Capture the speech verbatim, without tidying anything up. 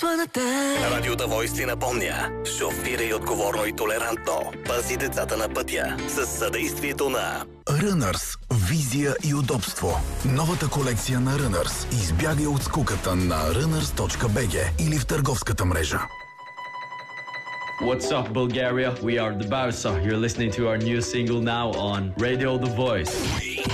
Радио The Voice ти напомня: шофирай отговорно и толерантно. Пази децата на пътя с съдействието на Runners. Визия и удобство. Новата колекция на Runners. Избягай от скуката на runners точка би джи или в търговската мрежа. What's up, Bulgaria? We are the Barca. You're listening to our new single now on Radio The Voice.